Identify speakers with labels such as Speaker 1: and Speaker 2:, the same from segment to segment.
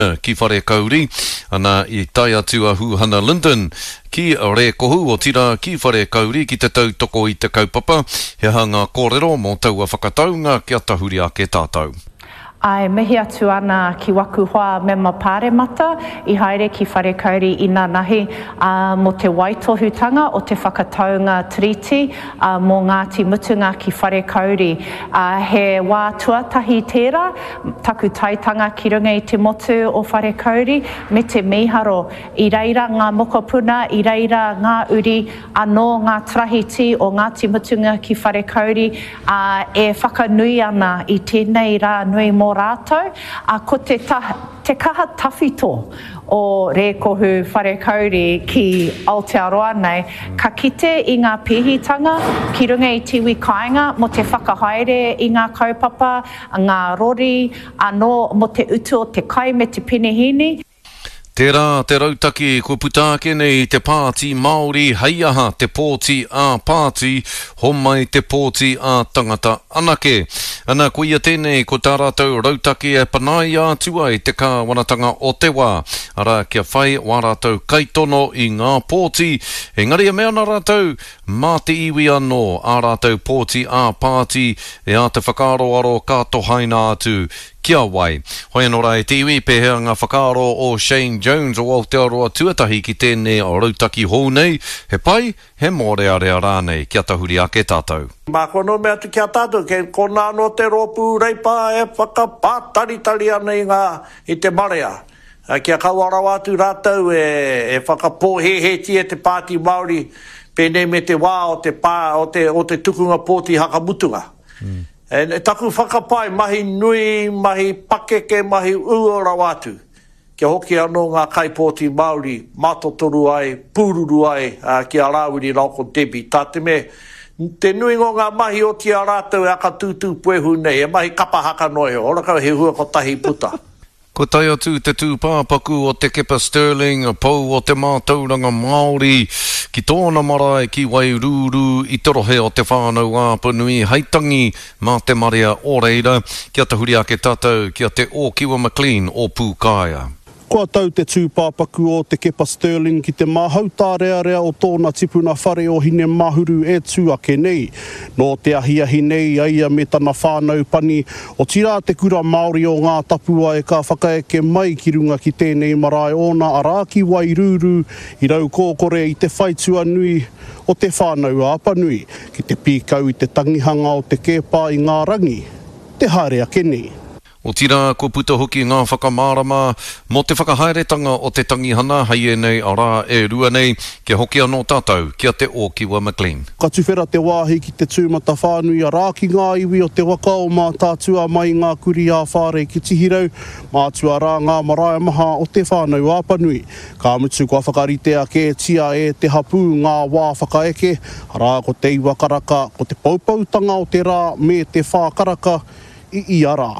Speaker 1: ki whare kauri, ana I tai atu a Huhana Linden, ki a re kohu o tira ki whare kauri ki te tautoko I te kaupapa, he hanga kōrero mō taua whakataunga kia tahuri a ke tātou.
Speaker 2: Ai mihi atu ana ki waku hoa me mapare mata I haere ki whare kauri I nā nahi mo te waitohutanga o te whakataunga tiriti mō Ngāti Mutunga ki whare kauri. He wā tuatahi tērā, taku taitanga ki runga I te motu o whare kauri, me te miharo I reira ngā mokopuna, I reira ngā uri anō ngā trahiti o Ngāti Mutunga ki whare kauri e whakanui ana I tēnei rā nui mō rātou, ko te kaha tawhito o re kohu whare kauri ki Aotearoa nei, ka kite I ngā pihitanga ki runga I tiwi kāinga mo te whakahaere I ngā kaupapa, ngā rori, anō mo te utu o te kai me te pinehini.
Speaker 1: Tērā, te rautaki, ko putāke nei te pāti Māori, hei aha te pōti a pāti, homai te pōti a tangata anake. Ana ko ia tēnei, ko tā rātou rautaki e panai ātua I te kāwanatanga o te wā. Ara kia whai wā rātou kaitono I ngā pōti. Engari e mea nā rātou, mā te iwi anō, ā rātou pōti a pāti, e a te whakaro aro kāto haina atu. Kia wai. Hoi anō rai te iwi pēhea ngā whakaro o Shane Jones o Aotearoa tuatahi ki tēnei o rautaki hou nei. He pai, he mōrearea rānei. Kia tahuri a ke tātou.
Speaker 3: Mā kono mea tu kia tātou, ke kona no te ropu reipa e whakapātaritari ana I te marea. Kia kauara atu rātou e whakapōheheti e te pāti Māori pēnei me te wā o te tukunga pōti Hakamutunga. E taku whakapai, mahi nui, mahi pakeke, mahi uora watu. Kia hoki anō ngā kaipōti Māori, matotoru ai, pūruru ai, ki a rāwiri rauko Debbie. Tā te me, te nui ngō ngā mahi o tia rātou e aka tūtū puehu nei, e mahi kapahaka noi o, ora kau he hua ko tahi puta.
Speaker 1: Ko tai atu te tūpāpaku o te Kepa Sterling, pou o te mātauranga Māori, ki tōna marae ki Wairuru, I torohe o te whānau āpanui, heitangi mā te marea o reira, kia tahuri a ke tātou, kia te o Kiwa McLean o Pūkāia.
Speaker 4: Kua tau te tūpāpaku o te Kepa Sterling ki te mahauta rea o tōna tipuna whare o hine mahuru e tūake nei. Nō te ahiahi nei aia me tana whānau pani o tira te kura Māori o ngā tapua e ka whakaeke mai ki runga ki tēnei marae ona ara ki Wairuru I rau kōkore I te whaitua nui o te whānau āpanui ki te pīkau I te tangihanga o te Kepa I ngā rangi, te haere ake nei.
Speaker 1: O tira, ko puta hoki ngā whakamārama mo te whakahaeretanga o te tangihana hei e nei a rā e rua nei kia hoki anō tātou kia te o Kiwa McLean.
Speaker 4: Ka tuwhera te wāhi ki te tūmata whānui a rā ki ngā iwi o te waka o mā tātua mai ngā kuri a whāre ki tihirau, mātua rā ngā marae maha o te whānau āpanui. Ka mutu kua whakarite ake tia e te hapu ngā wā whakaeke, rā ko te iwa karaka, ko te paupautanga o te rā me te whākaraka I ara.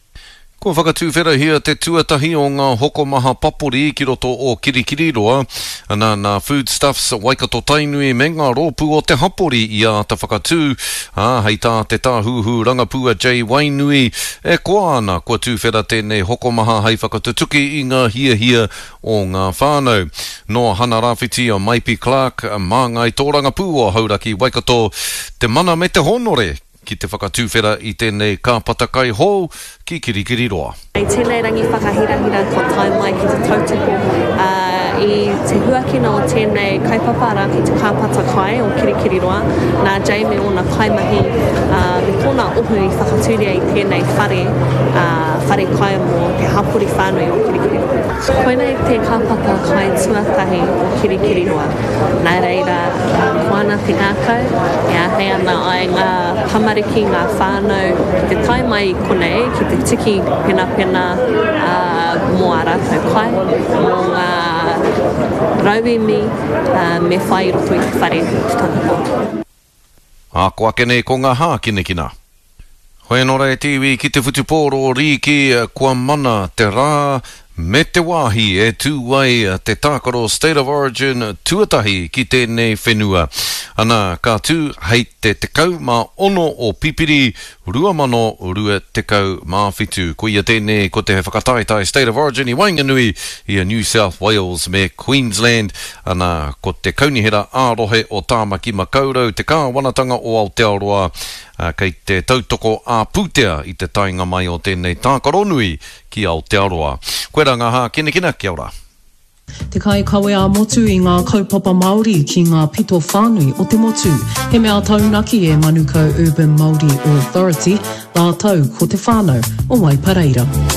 Speaker 1: Ko whakatūwhera hia te tuatahi o ngā hokomaha papori ki roto o Kirikiriroa, ana nā foodstuffs Waikato Tainui me ngā rōpū o te hapori I a ta whakatū, hei tā te tāhuhu rangapua J. Wainui, e koa ana kua tūwhera tēnei hokomaha hei whakatutuki I ngā hia o ngā whānau. No hana rāwhiti o Maipi Clark, mā ngai tō rangapū o Hauraki Waikato, te mana me te honore, ki te whakatūwhera I tēnei kāpatakai hou ki Kirikiriroa.
Speaker 5: Tēnei rangi whakahirahira ko tai mai ki te tautoko I te huakina o tēnei kaipapara ki te kāpatakai o Kirikiriroa, nā Jamie o nā kaimahi me tōna ohu I whakatūria I tēnei whare kai mō te hapuri whānui o Kirikiriroa. Koinei te kāpata kai tuatahi o Kirikiriroa, nā reira koana te ngākau, hei ana ai ngā tamariki, ngā whānau, te tai mai konei ki te tiki pena mō a rātou kai, mō ngā rauimi me whai roto I te whare tutanako.
Speaker 1: Ko ake nei ko ngā hā kinekina. Hoi anō rei tiwi ki te whutupōro riki kua mana te rā Me te wāhi e tūwai te tākaro State of Origin tuatahi ki tēnei whenua. Ana ka tū hei te tekau mā ono o pipiri, rua mano rua tekau mā whitu. Ko ia tēnei ko te whakataitai State of Origin I Wainganui I a New South Wales me Queensland. Ana ko te kaunihera ārohe o Tāmaki Makaurau, te kāwanatanga o Aotearoa, kei te tautoko a Pūtea I te tainga mai o tēnei tākaronui ki Aotearoa. Koe rā ngā kina, kia ora.
Speaker 6: Te kai kawe a motu I ngā kaupapa Māori ki ngā pito whānui o te motu. He mea taunaki e Manukau Urban Māori Authority, lā tau ko te whānau o Waipareira.